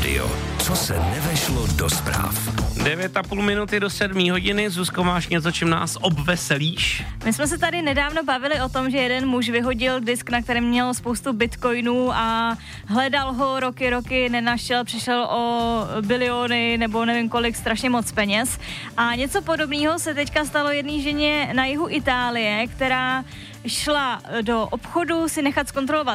Rádio. Co se nevešlo do zpráv. 9,5 minuty do 7 hodiny. Zuzko, máš něco, čím nás obveselíš? My jsme se tady nedávno bavili o tom, že jeden muž vyhodil disk, na kterém měl spoustu bitcoinů a hledal ho roky, nenašel, přišel o biliony nebo nevím kolik, strašně moc peněz. A něco podobného se teďka stalo jedné ženě na jihu Itálie, která šla do obchodu si nechat zkontrolovat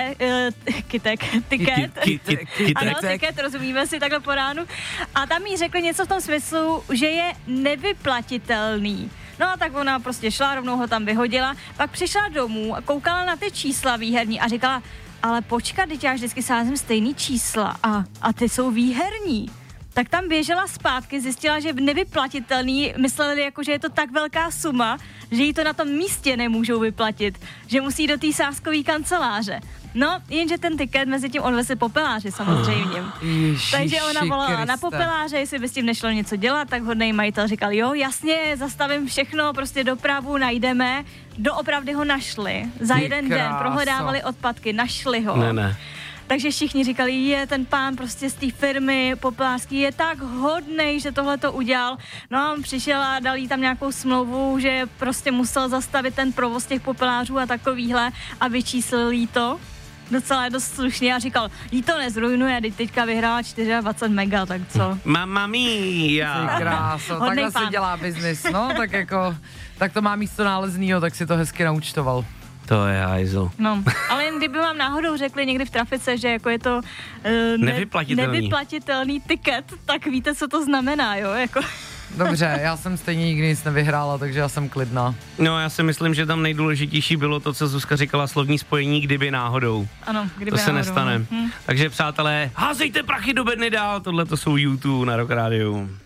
tiket, rozumíme si takhle po ránu. A tam jí řekli něco v tom smyslu, že je nevyplatitelný. No a tak ona prostě šla, rovnou ho tam vyhodila, pak přišla domů a koukala na ty čísla výherní a říkala, ale počkat, teď já vždycky sázím stejný čísla a ty jsou výherní. Tak tam běžela zpátky, zjistila, že nevyplatitelný, mysleli jako, že je to tak velká suma, že jí to na tom místě nemůžou vyplatit, že musí do té sázkové kanceláře. No, jenže ten tiket mezi tím odvezli popeláři samozřejmě. Takže ona volala na popeláře, jestli by s tím nešlo něco dělat, tak hodnej majitel říkal, jo, jasně, zastavím všechno, prostě dopravu najdeme. Doopravdy ho našli. Za jeden den prohledávali odpadky, našli ho. Ne. Takže všichni říkali, je ten pán prostě z té firmy popelářský je tak hodnej, že tohle to udělal. No a on přišel a dal jí tam nějakou smlouvu, že prostě musel zastavit ten provoz těch popelářů a takovýhle a vyčíslil jí to. Docela dost slušně a říkal, jí to nezrujnuje, teďka vyhrála 24 mega, tak co? Mamma mia! Ty kráso, takhle si dělá biznis, no, tak jako, tak to má místo náleznýho, tak si to hezky naúčtoval. To je hajzl. No, ale jen kdyby vám náhodou řekli někdy v trafice, že jako je to nevyplatitelný tiket, tak víte, co to znamená, jo, jako... Dobře, já jsem stejně nikdy nic nevyhrála, takže já jsem klidná. No, já si myslím, že tam nejdůležitější bylo to, co Zuzka říkala, slovní spojení, kdyby náhodou. Ano, kdyby to se náhodou. nestane. Takže přátelé, házejte prachy do bedny dál, tohle to jsou YouTube na Rock Rádiu.